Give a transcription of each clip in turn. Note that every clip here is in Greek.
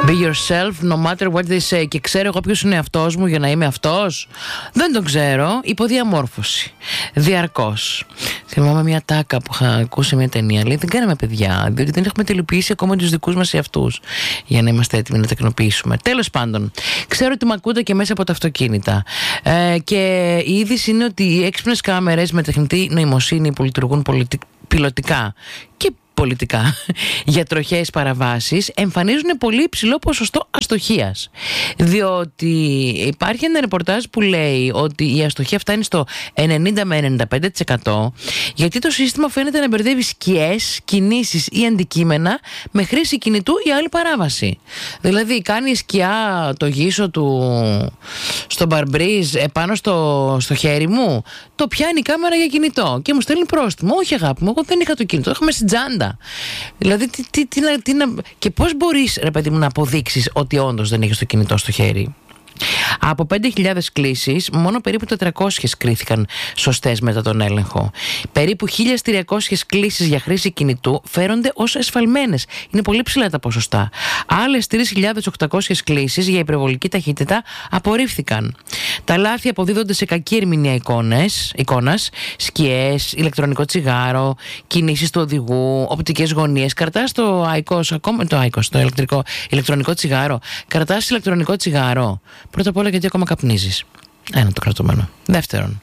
Be yourself, no matter what they say. Και ξέρω εγώ ποιος είναι εαυτός μου για να είμαι αυτός? Δεν τον ξέρω. Υποδιαμόρφωση. Διαρκώς. Θυμάμαι μια τάκα που είχα ακούσει μια ταινία. Λέει: δεν κάναμε παιδιά, διότι δεν έχουμε τελειοποιήσει ακόμα τους δικούς μας εαυτούς για να είμαστε έτοιμοι να τεκνοποιήσουμε. Τέλος πάντων, ξέρω ότι με ακούτε και μέσα από τα αυτοκίνητα. Και η είδηση είναι ότι οι έξυπνες κάμερες με τεχνητή νοημοσύνη που λειτουργούν πιλωτικά και πολιτικά για τροχαίες παραβάσεις εμφανίζουν πολύ υψηλό ποσοστό αστοχίας. Διότι υπάρχει ένα ρεπορτάζ που λέει ότι η αστοχία φτάνει στο 90 με 95%, γιατί το σύστημα φαίνεται να μπερδεύει σκιές, κινήσεις ή αντικείμενα με χρήση κινητού ή άλλη παράβαση. Δηλαδή κάνει σκιά το γύσο του στο μπαρμπρίζ επάνω στο χέρι μου, το πιάνει η κάμερα για κινητό και μου στέλνει πρόστιμο. Όχι αγάπη μου, εγώ δεν είχα το κινητό, είχαμε στην τσάντα. Δηλαδή και πώς μπορείς, ρε παιδί μου, να αποδείξεις ότι όντως δεν έχεις το κινητό στο χέρι? Από 5.000 κλήσεις, μόνο περίπου 400 κρίθηκαν σωστές μετά τον έλεγχο. Περίπου 1.300 κλήσεις για χρήση κινητού φέρονται ως εσφαλμένες. Είναι πολύ ψηλά τα ποσοστά. Άλλες 3.800 κλήσεις για υπερβολική ταχύτητα απορρίφθηκαν. Τα λάθη αποδίδονται σε κακή ερμηνεία εικόνας, σκιές, ηλεκτρονικό τσιγάρο, κινήσεις του οδηγού, οπτικές γωνίες. Κρατάς το IQOS, ακόμα το IQOS, το ηλεκτρονικό τσιγάρο. Κρατάς ηλεκτρονικό τσιγάρο. Πρώτα απ' όλα γιατί ακόμα καπνίζεις. Ένα το κρατούμενο. Δεύτερον,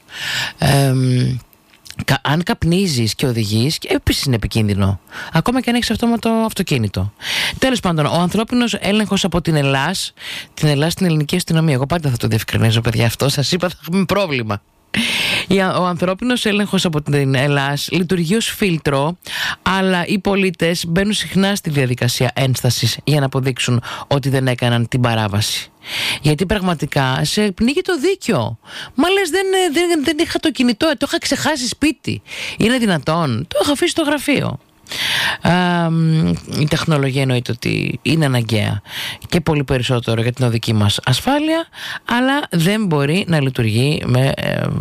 αν καπνίζεις και οδηγείς, επίσης είναι επικίνδυνο. Ακόμα και αν έχεις αυτόματο αυτοκίνητο. Τέλος πάντων, ο ανθρώπινος έλεγχος από την ΕΛΑΣ στην ελληνική αστυνομία. Εγώ πάντα θα το διευκρινίζω, παιδιά, αυτό. Σας είπα, θα έχουμε πρόβλημα. Ο ανθρώπινος έλεγχος από την ΕΛΑΣ λειτουργεί ως φίλτρο, αλλά οι πολίτες μπαίνουν συχνά στη διαδικασία ένστασης για να αποδείξουν ότι δεν έκαναν την παράβαση. Γιατί πραγματικά σε πνίγει το δίκιο. Μα λες δεν είχα το κινητό, το είχα ξεχάσει σπίτι. Είναι δυνατόν? Το είχα αφήσει στο γραφείο. Η τεχνολογία εννοείται ότι είναι αναγκαία και πολύ περισσότερο για την οδική μας ασφάλεια, αλλά δεν μπορεί να λειτουργεί με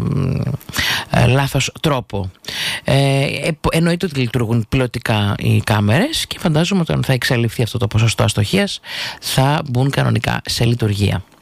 λάθος τρόπο. Εννοείται ότι λειτουργούν πιλωτικά οι κάμερες και φαντάζομαι ότι αν θα εξαλειφθεί αυτό το ποσοστό αστοχίας θα μπουν κανονικά σε λειτουργία.